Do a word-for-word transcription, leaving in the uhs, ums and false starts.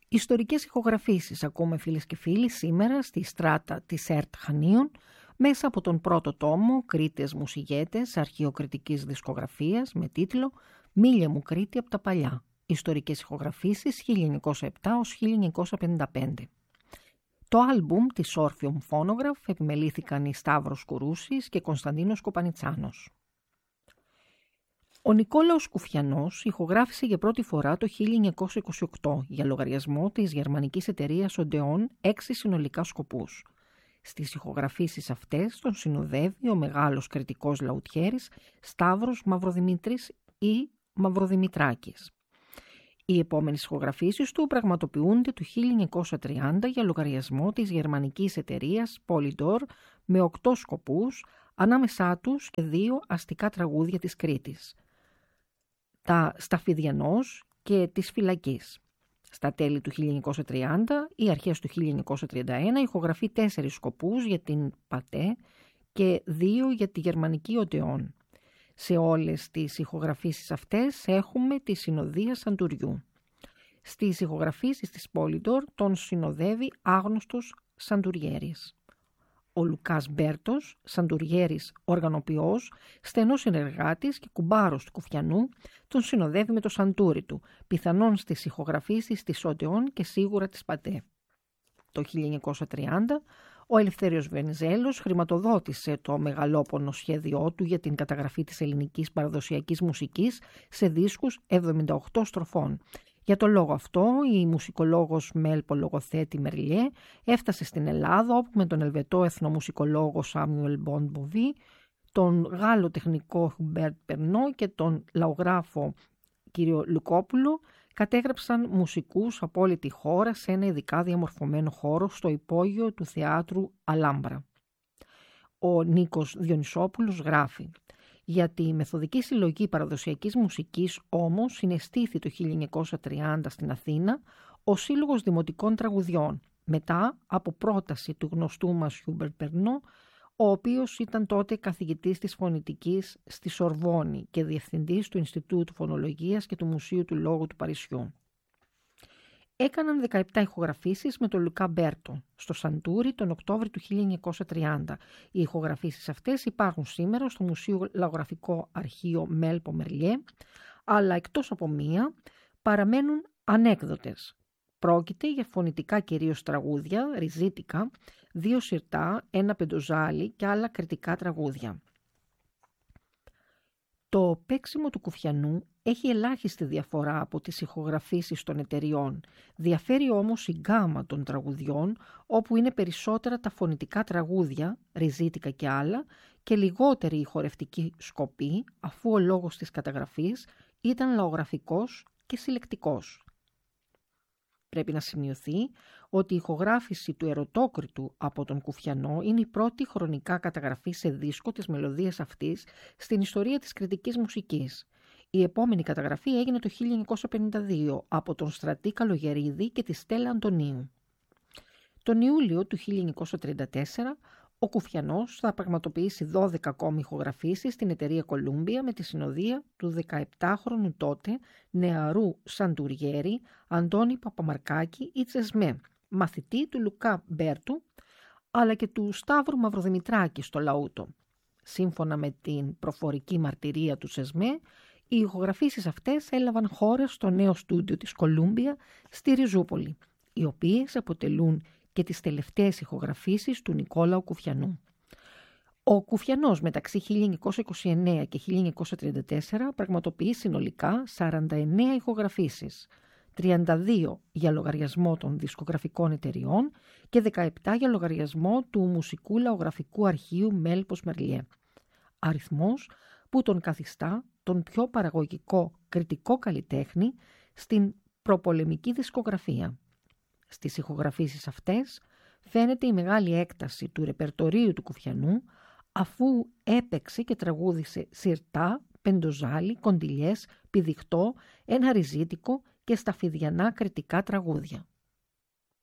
Ιστορικές ηχογραφήσεις ακούμε, φίλες και φίλοι, σήμερα στη στράτα της ΕΡΤ Χανίων μέσα από τον πρώτο τόμο «Κρήτες μουσιγέτες αρχαιοκριτικής δισκογραφίας» με τίτλο «Μίλια μου Κρήτη από τα παλιά. Ιστορικές ηχογραφήσεις χίλια εννιακόσια επτά έως χίλια εννιακόσια πενήντα πέντε». Το άλμπουμ της Orpheum Phonograph επιμελήθηκαν οι Σταύρος Κουρούσης και Κωνσταντίνος Κοπανιτσάνος. Ο Νικόλαος Κουφιανός ηχογράφησε για πρώτη φορά το χίλια εννιακόσια είκοσι οκτώ για λογαριασμό της γερμανικής εταιρείας Odeon έξι συνολικά σκοπούς. Στις ηχογραφήσεις αυτές τον συνοδεύει ο μεγάλος κριτικός λαουτιέρης Σταύρος Μαυροδημήτρης ή Μαυροδημητράκης. Οι επόμενες ηχογραφήσεις του πραγματοποιούνται το χίλια εννιακόσια τριάντα για λογαριασμό της γερμανικής εταιρείας Polydor με οκτώ σκοπούς, ανάμεσά τους και δύο αστικά τραγούδια της Κρήτης, τα Σταφιδιανός και της Φυλακής. Στα τέλη του χίλια εννιακόσια τριάντα ή αρχές του χίλια εννιακόσια τριάντα ένα ηχογραφεί τέσσερις σκοπούς για την Πατέ και δύο για τη γερμανική Οντεόν. Σε όλες τις ηχογραφήσεις αυτές έχουμε τη συνοδεία Σαντουριού. Στις ηχογραφήσεις της Polydor τον συνοδεύει άγνωστος Σαντουριέρης. Ο Λουκάς Μπέρτος, Σαντουριέρης οργανοποιός, στενός συνεργάτης και κουμπάρος του Κουφιανού, τον συνοδεύει με το σαντούρι του, πιθανόν στις ηχογραφήσεις της Οντεόν και σίγουρα της Πατέ. Το χίλια εννιακόσια τριάντα ο Ελευθέριος Βενιζέλος χρηματοδότησε το μεγαλόπονο σχέδιό του για την καταγραφή της ελληνικής παραδοσιακής μουσικής σε δίσκους εβδομήντα οκτώ στροφών. Για το λόγο αυτό, η μουσικολόγος Μέλπο Λογοθέτη Μερλιέ έφτασε στην Ελλάδα, όπου με τον Ελβετό εθνομουσικολόγο Σάμιουελ Μπον Μποβί, τον Γάλλο τεχνικό Χουμπέρτ Περνό και τον λαογράφο κύριο Λουκόπουλο κατέγραψαν μουσικούς από όλη τη χώρα σε ένα ειδικά διαμορφωμένο χώρο στο υπόγειο του θεάτρου Αλάμπρα. Ο Νίκος Διονυσόπουλος γράφει: «Για τη μεθοδική συλλογή παραδοσιακής μουσικής όμως συναισθήθη το χίλια εννιακόσια τριάντα στην Αθήνα ο Σύλλογος Δημοτικών Τραγουδιών, μετά από πρόταση του γνωστού μας Χιούμπερτ Περνό, ο οποίος ήταν τότε καθηγητής της φωνητικής στη Σορβόνη και διευθυντής του Ινστιτούτου Φωνολογίας και του Μουσείου του Λόγου του Παρισιού. Έκαναν δεκαεπτά ηχογραφήσεις με τον Λουκά Μπέρτο στο Σαντούρι τον Οκτώβριο του χίλια εννιακόσια τριάντα. Οι ηχογραφήσεις αυτές υπάρχουν σήμερα στο Μουσείο Λαογραφικό Αρχείο Μέλπο Μερλιέ, αλλά εκτός από μία παραμένουν ανέκδοτες. Πρόκειται για φωνητικά κυρίως τραγούδια, ριζίτικα, δύο σιρτά, ένα πεντοζάλι και άλλα κριτικά τραγούδια. Το παίξιμο του Κουφιανού έχει ελάχιστη διαφορά από τις ηχογραφήσεις των εταιριών. Διαφέρει όμως η γκάμα των τραγουδιών, όπου είναι περισσότερα τα φωνητικά τραγούδια, ριζίτικα και άλλα, και λιγότερη η χορευτική σκοπή, αφού ο λόγος της καταγραφής ήταν λαογραφικός και συλλεκτικός. Πρέπει να σημειωθεί ότι η ηχογράφηση του Ερωτόκριτου από τον Κουφιανό είναι η πρώτη χρονικά καταγραφή σε δίσκο της μελωδίας αυτής στην ιστορία της κριτικής μουσικής. Η επόμενη καταγραφή έγινε το χίλια εννιακόσια πενήντα δύο από τον Στρατή Καλογερίδη και τη Στέλλα Αντωνίου. Τον Ιούλιο του χίλια εννιακόσια τριάντα τέσσερα ο Κουφιανός θα πραγματοποιήσει δώδεκα ακόμη ηχογραφήσεις στην εταιρεία Κολούμπια με τη συνοδεία του δεκαεπτάχρονου τότε νεαρού Σαντουριέρη Αντώνη Παπαμαρκάκη ή Τσεσμέ, μαθητή του Λουκά Μπέρτου, αλλά και του Σταύρου Μαυροδημητράκη στο Λαούτο. Σύμφωνα με την προφορική μαρτυρία του Τσεσμέ, οι ηχογραφήσεις αυτές έλαβαν χώρα στο νέο στούντιο της Κολούμπια στη Ριζούπολη, οι οποίες αποτελούν και τις τελευταίες ηχογραφήσεις του Νικόλαου Κουφιανού. Ο Κουφιανός μεταξύ χίλια εννιακόσια είκοσι εννέα και χίλια εννιακόσια τριάντα τέσσερα πραγματοποιεί συνολικά σαράντα εννέα ηχογραφήσεις, τριάντα δύο για λογαριασμό των δισκογραφικών εταιριών και δεκαεπτά για λογαριασμό του Μουσικού Λαογραφικού Αρχείου Μέλπος Μερλιέ. Αριθμός που τον καθιστά τον πιο παραγωγικό κριτικό καλλιτέχνη στην προπολεμική δισκογραφία. Στις ηχογραφήσεις αυτές φαίνεται η μεγάλη έκταση του ρεπερτορίου του Κουφιανού, αφού έπαιξε και τραγούδισε σιρτά, πεντοζάλι, κοντιλιές, πηδιχτό, ένα ριζίτικο και σταφιδιανά κριτικά τραγούδια.